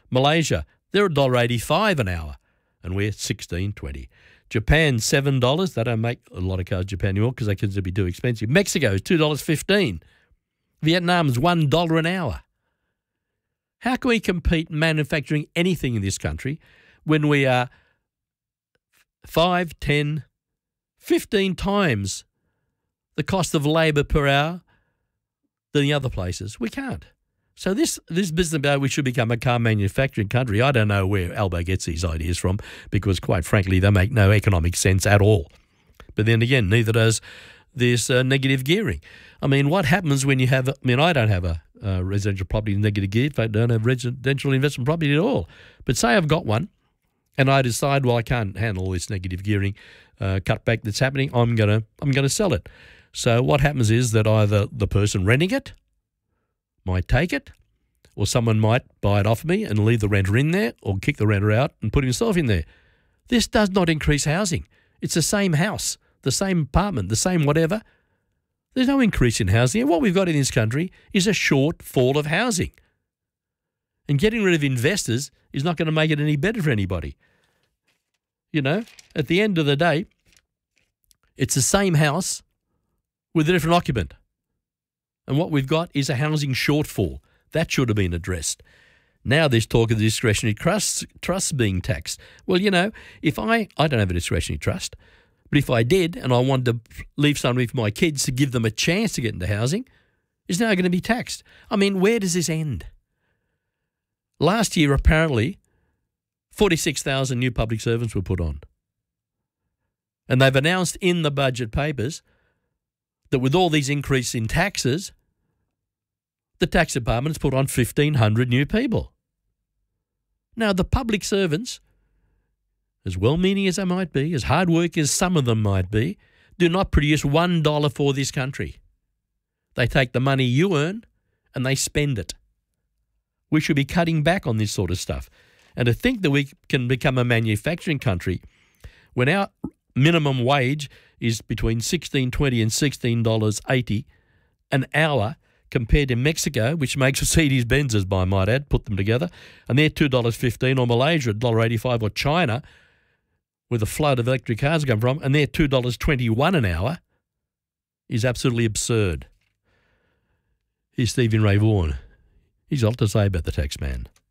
Malaysia, they're $1.85 an hour, and we're $16.20. Japan, $7. They don't make a lot of cars in Japan anymore because they consider to be too expensive. Mexico is $2.15. Vietnam's $1 an hour. How can we compete manufacturing anything in this country when we are 5, 10, 15 times the cost of labour per hour than the other places? We can't. So this business about we should become a car manufacturing country, I don't know where Albo gets these ideas from because, quite frankly, they make no economic sense at all. But then again, neither does this negative gearing. I mean, what happens when you have – I mean, I don't have a residential property negative gear. In fact, I don't have residential investment property at all. But say I've got one and I decide, well, I can't handle all this negative gearing cutback that's happening, I'm gonna sell it. So what happens is that either the person renting it might take it, or someone might buy it off me and leave the renter in there, or kick the renter out and put himself in there. This does not increase housing. It's the same house, the same apartment, the same whatever. There's no increase in housing. And what we've got in this country is a shortfall of housing. And getting rid of investors is not going to make it any better for anybody. You know, at the end of the day, it's the same house with a different occupant. And what we've got is a housing shortfall. That should have been addressed. Now there's talk of the discretionary trusts being taxed. Well, you know, if I don't have a discretionary trust, but if I did and I wanted to leave something for my kids to give them a chance to get into housing, it's now going to be taxed. I mean, where does this end? Last year, apparently, 46,000 new public servants were put on. And they've announced in the budget papers that with all these increases in taxes, the tax department has put on 1,500 new people. Now, the public servants, as well-meaning as they might be, as hard work as some of them might be, do not produce $1 for this country. They take the money you earn and they spend it. We should be cutting back on this sort of stuff. And to think that we can become a manufacturing country when our minimum wage is between $16.20 and $16.80 an hour compared to Mexico, which makes Mercedes-Benzes, I might add, put them together, and they're $2.15, or Malaysia $1.85, or China, where the flood of electric cars come from, and they're $2.21 an hour, is absolutely absurd. Here's Stephen Ray Vaughan. He's a lot to say about the tax man.